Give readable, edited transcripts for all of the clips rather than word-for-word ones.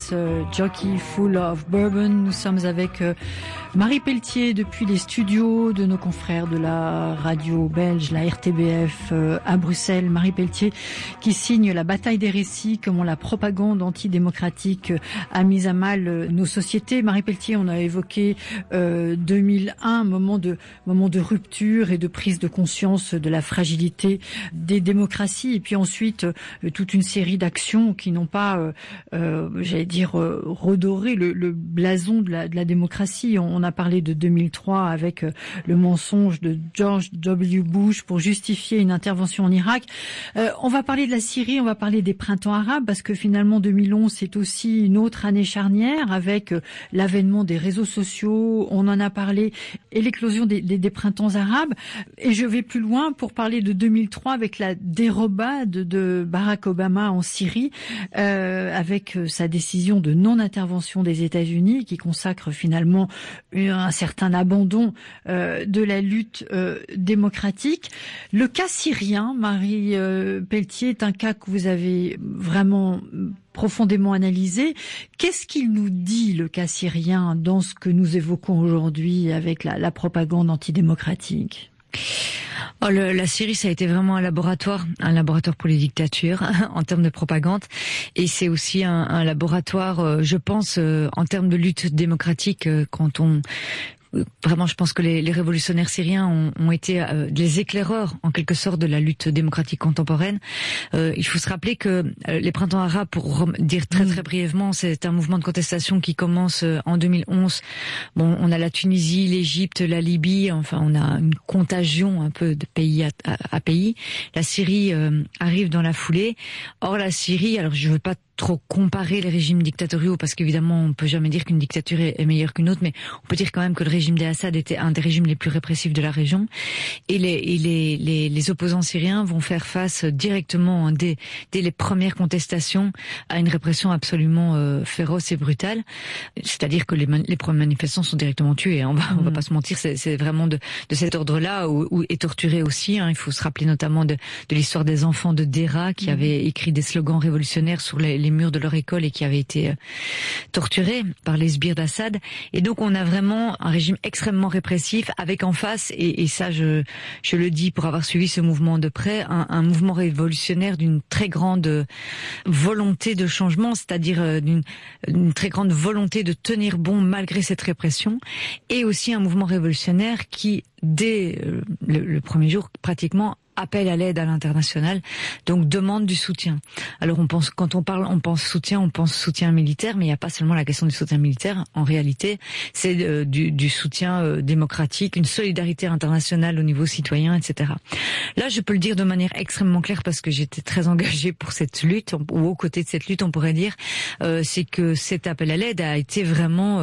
Jockey Full of Bourbon. Nous sommes avec Marie Pelletier depuis les studios de nos confrères de la radio belge, la RTBF à Bruxelles. Marie Pelletier qui signe la bataille des récits, comment la propagande antidémocratique a mis à mal nos sociétés. Marie Pelletier, on a évoqué 2001, moment de rupture et de prise de conscience de la fragilité des démocraties, et puis ensuite toute une série d'actions qui n'ont pas, redoré le blason de la démocratie. On a parlé de 2003 avec le mensonge de George W. Bush pour justifier une intervention en Irak. On va parler de la Syrie, on va parler des printemps arabes, parce que finalement 2011 c'est aussi une autre année charnière avec l'avènement des réseaux sociaux, on en a parlé, et l'éclosion des printemps arabes. Et je vais plus loin pour parler de 2003 avec la dérobade de Barack Obama en Syrie, avec sa décision de non-intervention des États-Unis qui consacre finalement un certain abandon de la lutte démocratique. Le cas syrien, Marie Pelletier, est un cas que vous avez vraiment profondément analysé. Qu'est-ce qu'il nous dit, le cas syrien, dans ce que nous évoquons aujourd'hui avec la propagande antidémocratique ? La Syrie, ça a été vraiment un laboratoire pour les dictatures en termes de propagande, et c'est aussi un laboratoire, je pense, en termes de lutte démocratique. Vraiment, je pense que les révolutionnaires syriens ont été les éclaireurs, en quelque sorte, de la lutte démocratique contemporaine. Il faut se rappeler que les printemps arabes, pour dire très très brièvement, c'est un mouvement de contestation qui commence en 2011. Bon, on a la Tunisie, l'Égypte, la Libye, enfin on a une contagion un peu de pays à pays. La Syrie arrive dans la foulée. Or la Syrie, alors je veux pas trop comparer les régimes dictatoriaux, parce qu'évidemment on peut jamais dire qu'une dictature est meilleure qu'une autre, mais on peut dire quand même que le régime d'Assad était un des régimes les plus répressifs de la région, et les opposants syriens vont faire face directement dès les premières contestations à une répression absolument féroce et brutale. C'est-à-dire que les premiers manifestants sont directement tués, hein. On va pas se mentir, c'est vraiment de cet ordre-là, et torturés aussi, hein. Il faut se rappeler notamment de l'histoire des enfants de Dera qui avaient écrit des slogans révolutionnaires sur les murs de leur école et qui avaient été torturés par les sbires d'Assad. Et donc on a vraiment un régime extrêmement répressif, avec en face, et ça je le dis pour avoir suivi ce mouvement de près, un mouvement révolutionnaire d'une très grande volonté de changement, c'est-à-dire d'une très grande volonté de tenir bon malgré cette répression, et aussi un mouvement révolutionnaire qui, dès le premier jour pratiquement, appel à l'aide à l'international, donc demande du soutien. Alors quand on pense soutien militaire, mais il n'y a pas seulement la question du soutien militaire. En réalité, c'est du soutien démocratique, une solidarité internationale au niveau citoyen, etc. Là, je peux le dire de manière extrêmement claire, parce que j'étais très engagée pour cette lutte, ou aux côtés de cette lutte, on pourrait dire, c'est que cet appel à l'aide a été vraiment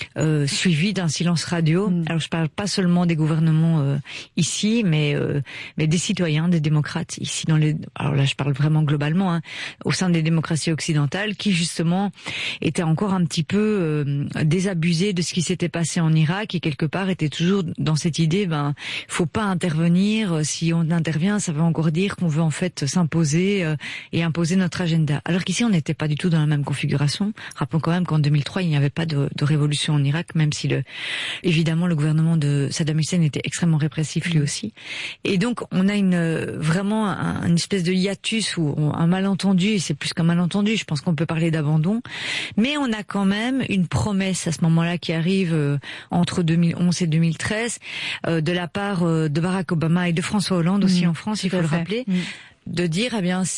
suivi d'un silence radio. Alors je parle pas seulement des gouvernements ici, mais des citoyens, des démocrates ici alors là je parle vraiment globalement, hein, au sein des démocraties occidentales, qui justement étaient encore un petit peu désabusés de ce qui s'était passé en Irak, et quelque part étaient toujours dans cette idée, faut pas intervenir, si on intervient ça veut encore dire qu'on veut en fait s'imposer et imposer notre agenda. Alors qu'ici on n'était pas du tout dans la même configuration. Rappelons quand même qu'en 2003 il n'y avait pas de révolution en Irak, même si évidemment le gouvernement de Saddam Hussein était extrêmement répressif lui aussi. Et donc on a vraiment une espèce de hiatus, ou un malentendu, et c'est plus qu'un malentendu, je pense qu'on peut parler d'abandon, mais on a quand même une promesse à ce moment-là qui arrive entre 2011 et 2013 de la part de Barack Obama et de François Hollande aussi en France, il faut le rappeler, de dire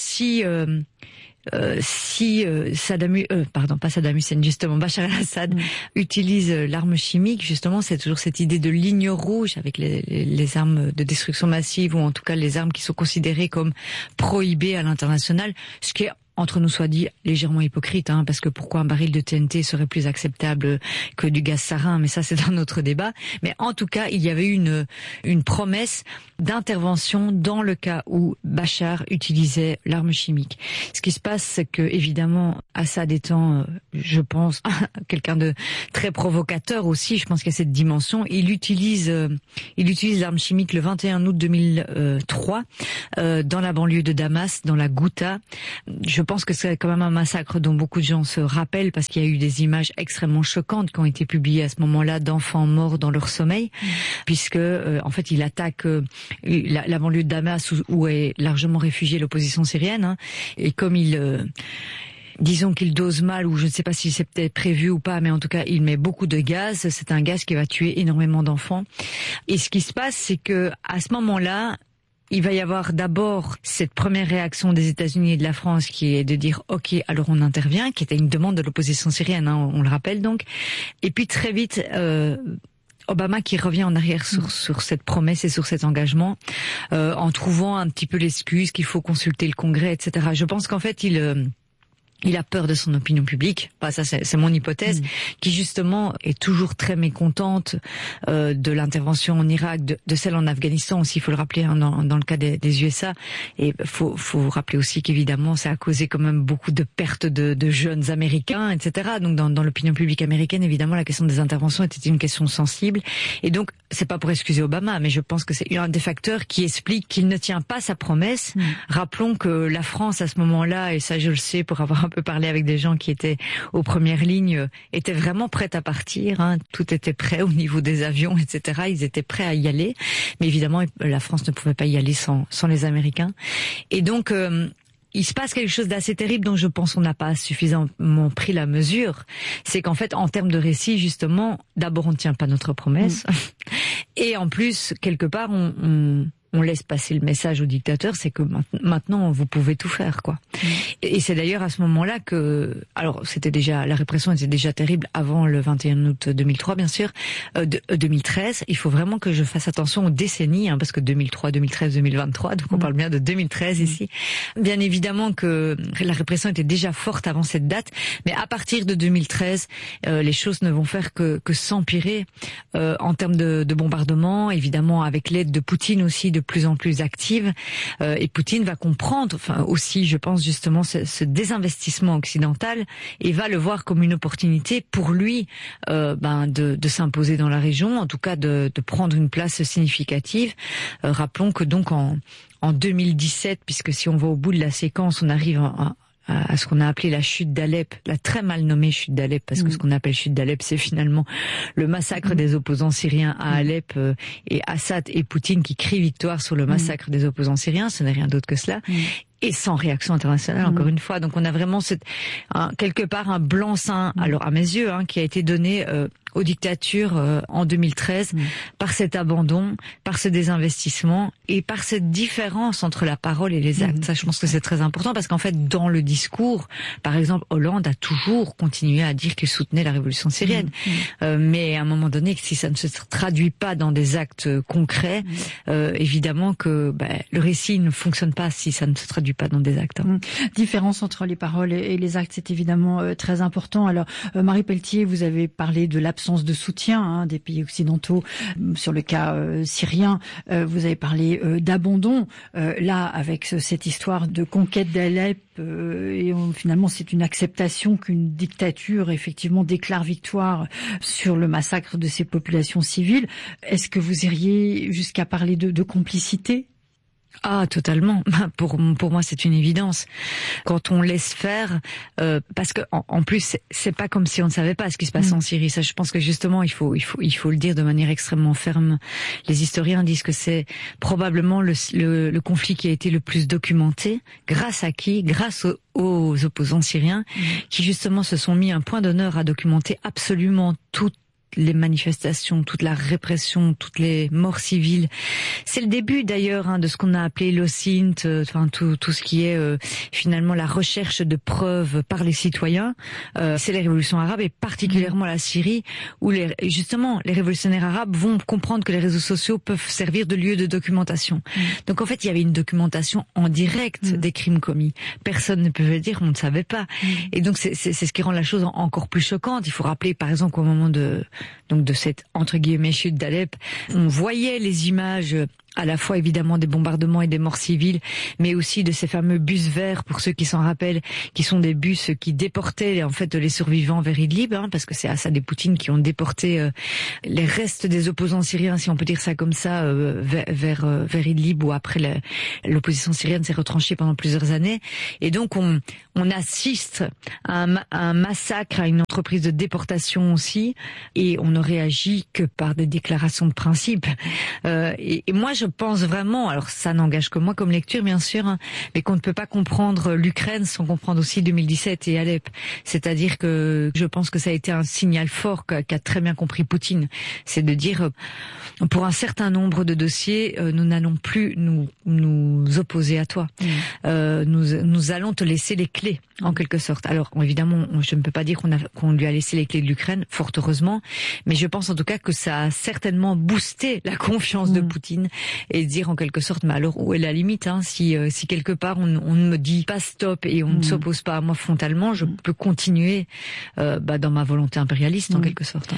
Bachar el-Assad utilise l'arme chimique, justement, c'est toujours cette idée de ligne rouge avec les armes de destruction massive, ou en tout cas les armes qui sont considérées comme prohibées à l'international, ce qui est, entre nous soit dit, légèrement hypocrite, hein, parce que pourquoi un baril de TNT serait plus acceptable que du gaz sarin, mais ça c'est un autre débat. Mais en tout cas, il y avait une promesse d'intervention dans le cas où Bachar utilisait l'arme chimique. Ce qui se passe, c'est que évidemment, Assad étant, je pense, quelqu'un de très provocateur aussi, je pense qu'il y a cette dimension, il utilise l'arme chimique le 21 août 2003 dans la banlieue de Damas, dans la Ghouta. Je pense que c'est quand même un massacre dont beaucoup de gens se rappellent parce qu'il y a eu des images extrêmement choquantes qui ont été publiées à ce moment-là d'enfants morts dans leur sommeil, puisque en fait il attaque la banlieue de Damas où est largement réfugiée l'opposition syrienne, hein, et comme disons qu'il dose mal, ou je ne sais pas si c'est peut-être prévu ou pas, mais en tout cas, il met beaucoup de gaz. C'est un gaz qui va tuer énormément d'enfants. Et ce qui se passe, c'est que à ce moment-là, il va y avoir d'abord cette première réaction des États-Unis et de la France qui est de dire OK, alors on intervient, qui était une demande de l'opposition syrienne, hein, on le rappelle donc. Et puis très vite, Obama qui revient en arrière sur cette promesse et sur cet engagement, en trouvant un petit peu l'excuse qu'il faut consulter le Congrès, etc. Je pense qu'en fait, il a peur de son opinion publique. Bah, ça, c'est mon hypothèse, qui justement est toujours très mécontente de l'intervention en Irak, de celle en Afghanistan aussi. Il faut le rappeler, hein, dans le cas des USA. Et faut rappeler aussi qu'évidemment, ça a causé quand même beaucoup de pertes de jeunes Américains, etc. Donc, dans l'opinion publique américaine, évidemment, la question des interventions était une question sensible. Et donc, c'est pas pour excuser Obama, mais je pense que c'est un des facteurs qui explique qu'il ne tient pas sa promesse. Rappelons que la France, à ce moment-là, et ça, je le sais pour avoir un peu parlé avec des gens qui étaient aux premières lignes, étaient vraiment prêts à partir, hein. Tout était prêt au niveau des avions, etc. Ils étaient prêts à y aller, mais évidemment la France ne pouvait pas y aller sans les Américains. Et donc il se passe quelque chose d'assez terrible dont je pense on n'a pas suffisamment pris la mesure. C'est qu'en fait, en termes de récit, justement, d'abord on ne tient pas notre promesse, et en plus quelque part on laisse passer le message au dictateur, c'est que maintenant vous pouvez tout faire, quoi. Et c'est d'ailleurs à ce moment-là que, alors la répression était déjà terrible avant le 21 août 2003, bien sûr, 2013. Il faut vraiment que je fasse attention aux décennies, hein, parce que 2003, 2013, 2023, donc on parle bien de 2013 ici. Bien évidemment que la répression était déjà forte avant cette date, mais à partir de 2013, les choses ne vont faire que s'empirer en termes de bombardement, évidemment avec l'aide de Poutine aussi, de plus en plus active, et Poutine va comprendre, enfin aussi, je pense justement, ce désinvestissement occidental, et va le voir comme une opportunité pour lui de s'imposer dans la région, en tout cas de prendre une place significative. Rappelons que donc en 2017, puisque si on va au bout de la séquence, on arrive à ce qu'on a appelé la chute d'Alep, la très mal nommée chute d'Alep, parce que ce qu'on appelle chute d'Alep, c'est finalement le massacre des opposants syriens à Alep, et Assad et Poutine qui crient victoire sur le massacre des opposants syriens, ce n'est rien d'autre que cela. Et sans réaction internationale, encore une fois. Donc on a vraiment quelque part un blanc-seing, alors à mes yeux, hein, qui a été donné aux dictatures en 2013 par cet abandon, par ce désinvestissement et par cette différence entre la parole et les actes. Ça, je pense que c'est très important parce qu'en fait, dans le discours, par exemple, Hollande a toujours continué à dire qu'il soutenait la révolution syrienne. Mais à un moment donné, si ça ne se traduit pas dans des actes concrets, évidemment que le récit ne fonctionne pas si ça ne se traduit pas dans des actes. Différence entre les paroles et les actes, c'est évidemment très important. Alors, Marie Pelletier, vous avez parlé de l'absence de soutien des pays occidentaux sur le cas syrien. Vous avez parlé d'abandon. Là, avec cette histoire de conquête d'Alep, et finalement, c'est une acceptation qu'une dictature, effectivement, déclare victoire sur le massacre de ces populations civiles. Est-ce que vous iriez jusqu'à parler de complicité ? Ah, totalement. Pour moi, c'est une évidence. Quand on laisse faire, parce que en plus, c'est pas comme si on ne savait pas ce qui se passe en Syrie. Ça, je pense que justement, il faut le dire de manière extrêmement ferme. Les historiens disent que c'est probablement le conflit qui a été le plus documenté. Grâce à qui? Grâce aux opposants syriens, qui justement se sont mis un point d'honneur à documenter absolument toutes les manifestations, toute la répression, toutes les morts civiles. C'est le début d'ailleurs de ce qu'on a appelé l'OSINT, enfin tout ce qui est finalement la recherche de preuves par les citoyens. C'est les révolutions arabes et particulièrement la Syrie où justement les révolutionnaires arabes vont comprendre que les réseaux sociaux peuvent servir de lieu de documentation. Donc en fait, il y avait une documentation en direct des crimes commis. Personne ne pouvait dire on ne savait pas. Et donc c'est ce qui rend la chose encore plus choquante. Il faut rappeler par exemple qu'au moment de cette entre guillemets chute d'Alep, on voyait les images à la fois évidemment des bombardements et des morts civiles, mais aussi de ces fameux bus verts, pour ceux qui s'en rappellent, qui sont des bus qui déportaient en fait les survivants vers Idlib, parce que c'est Assad et Poutine qui ont déporté les restes des opposants syriens, si on peut dire ça comme ça, vers Idlib, où après l'opposition syrienne s'est retranchée pendant plusieurs années. Et donc on assiste à un massacre, à une entreprise de déportation aussi, et on ne réagit que par des déclarations de principe. Et moi, je pense vraiment, alors ça n'engage que moi comme lecture bien sûr, mais qu'on ne peut pas comprendre l'Ukraine sans comprendre aussi 2017 et Alep. C'est-à-dire que je pense que ça a été un signal fort qu'a très bien compris Poutine. C'est de dire, pour un certain nombre de dossiers, nous n'allons plus nous opposer à toi. Nous allons te laisser les clés, en quelque sorte. Alors évidemment, je ne peux pas dire qu'on lui a laissé les clés de l'Ukraine, fort heureusement, mais je pense en tout cas que ça a certainement boosté la confiance de Poutine, et dire en quelque sorte, mais alors où est la limite, si quelque part on ne me dit pas stop et on ne s'oppose pas à moi frontalement, je peux continuer dans ma volonté impérialiste en quelque sorte.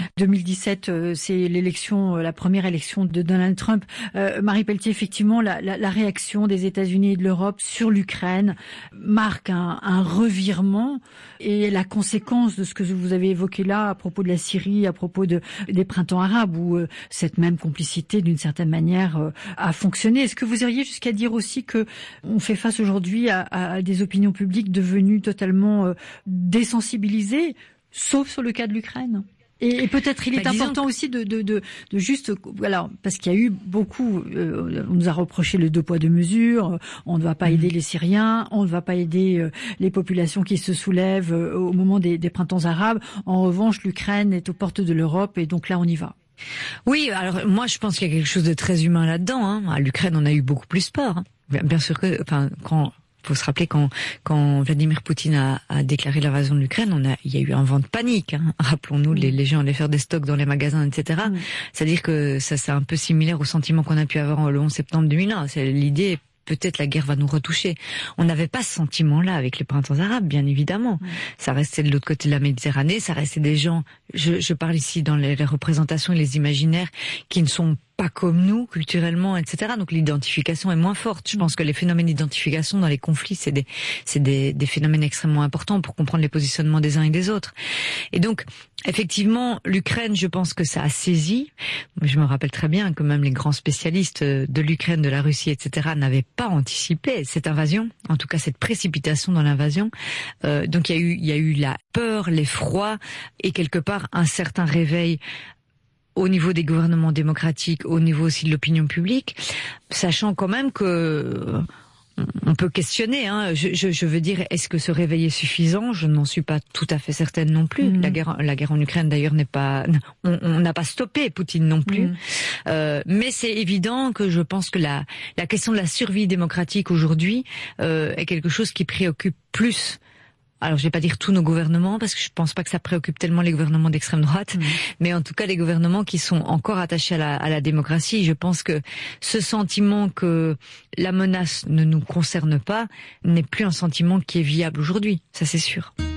2017, c'est la première élection de Donald Trump. Marie Pelletier, effectivement, la réaction des États-Unis et de l'Europe sur l'Ukraine marque un revirement, et la conséquence de ce que vous avez évoqué là à propos de la Syrie, à propos des printemps arabes, où cette même complicité d'une certaine manière a fonctionné. Est-ce que vous iriez jusqu'à dire aussi que on fait face aujourd'hui à des opinions publiques devenues totalement désensibilisées, sauf sur le cas de l'Ukraine? Et peut-être il est important aussi de juste, alors, parce qu'il y a eu beaucoup, on nous a reproché le 2 poids 2 mesures, on ne va pas aider les Syriens, on ne va pas aider les populations qui se soulèvent au moment des printemps arabes. En revanche, l'Ukraine est aux portes de l'Europe, et donc là on y va. Oui, alors moi je pense qu'il y a quelque chose de très humain là-dedans. À l'Ukraine, on a eu beaucoup plus peur. Bien sûr que, faut se rappeler quand Vladimir Poutine a déclaré l'invasion de l'Ukraine, il y a eu un vent de panique. Rappelons-nous, les gens allaient faire des stocks dans les magasins, etc. C'est-à-dire que ça c'est un peu similaire au sentiment qu'on a pu avoir le 11 septembre 2001. C'est l'idée. Peut-être la guerre va nous retoucher. On n'avait pas ce sentiment-là avec les printemps arabes, bien évidemment. Ça restait de l'autre côté de la Méditerranée, ça restait des gens, je parle ici dans les représentations et les imaginaires, qui ne sont pas comme nous, culturellement, etc. Donc l'identification est moins forte. Je pense que les phénomènes d'identification dans les conflits, c'est des phénomènes extrêmement importants pour comprendre les positionnements des uns et des autres. Et donc, effectivement, l'Ukraine, je pense que ça a saisi. Je me rappelle très bien que même les grands spécialistes de l'Ukraine, de la Russie, etc., n'avaient pas anticipé cette invasion, en tout cas cette précipitation dans l'invasion. Donc il y a eu la peur, l'effroi et quelque part un certain réveil au niveau des gouvernements démocratiques, au niveau aussi de l'opinion publique, sachant quand même que on peut questionner. Je veux dire, est-ce que ce réveil est suffisant? Je n'en suis pas tout à fait certaine non plus. La guerre en Ukraine d'ailleurs n'est pas, on n'a pas stoppé Poutine non plus. Mais c'est évident que je pense que la question de la survie démocratique aujourd'hui est quelque chose qui préoccupe plus. Alors, je vais pas dire tous nos gouvernements, parce que je pense pas que ça préoccupe tellement les gouvernements d'extrême droite, mais en tout cas les gouvernements qui sont encore attachés à la démocratie. Je pense que ce sentiment que la menace ne nous concerne pas n'est plus un sentiment qui est viable aujourd'hui. Ça, c'est sûr.